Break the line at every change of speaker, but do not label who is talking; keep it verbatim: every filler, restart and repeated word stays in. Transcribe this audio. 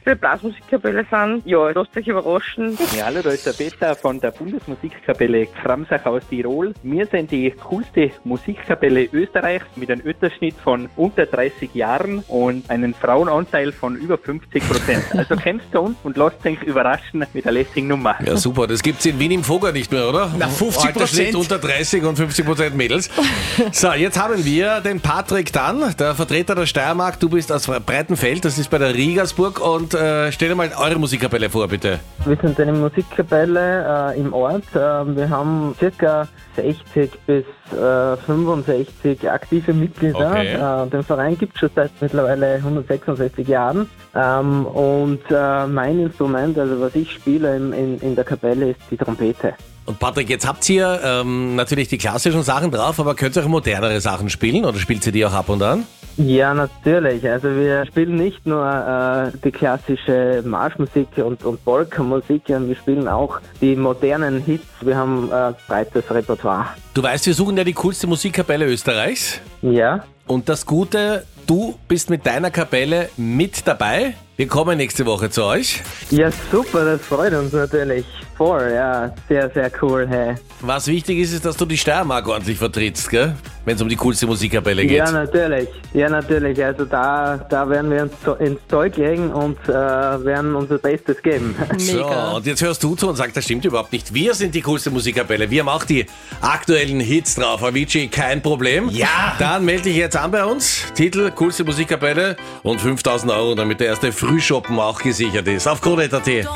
nächste Blasmusikkapelle sind. Ja, lasst euch überraschen.
Ja, hallo, da ist der Peter von der Bundesmusikkapelle Kramsach aus Tirol. Wir sind die coolste Musikkapelle Österreichs mit einem Altersschnitt von unter dreißig Jahren und einem Frauenanteil von über fünfzig Prozent. Also kommst zu uns und lasst euch überraschen mit der lässigen Nummer.
Ja, super. Das gibt's in Wien im Foger nicht mehr, oder?
Na, fünfzig Prozent.
Altersschnitt unter dreißig und fünfzig Prozent Mädels. So, jetzt haben wir den Patrick Dann, der Vertreter der Steiermark. Du bist aus Breitenfeld, das ist bei der Riegersburg. Und äh, stell dir mal eure Musikkapelle vor, bitte.
Wir sind eine Musikkapelle äh, im Ort. Äh, wir haben circa sechzig bis äh, fünfundsechzig aktive Mitglieder.
Okay.
Äh, den Verein gibt es schon seit mittlerweile hundertsechsundsechzig Jahren. Ähm, und äh, mein Instrument, also was ich spiele in, in, in der Kapelle, ist die Trompete.
Und Patrick, jetzt habt ihr ähm, natürlich die klassischen Sachen drauf, aber könnt ihr auch modernere Sachen spielen oder spielt ihr die auch ab und an?
Ja, natürlich. Also wir spielen nicht nur äh, die klassische Marschmusik und, und Polka-Musik, sondern wir spielen auch die modernen Hits. Wir haben äh, breites Repertoire.
Du weißt, wir suchen ja die coolste Musikkapelle Österreichs.
Ja.
Und das Gute, du bist mit deiner Kapelle mit dabei. Wir kommen nächste Woche zu euch.
Ja, super, das freut uns natürlich. Voll, ja, sehr, sehr cool, hey.
Was wichtig ist, ist, dass du die Steiermark ordentlich vertrittst, gell? Wenn es um die coolste Musikkapelle geht.
Ja, natürlich. Ja, natürlich. Also da, da werden wir uns so ins Zeug legen und äh, werden unser Bestes geben.
So, und jetzt hörst du zu und sagst, das stimmt überhaupt nicht. Wir sind die coolste Musikkapelle. Wir haben auch die aktuellen Hits drauf. Avicii, kein Problem.
Ja!
Dann melde dich jetzt an bei uns. Titel, coolste Musikkapelle und fünftausend Euro, damit der erste Frühschoppen auch gesichert ist. Auf Krone Punkt at.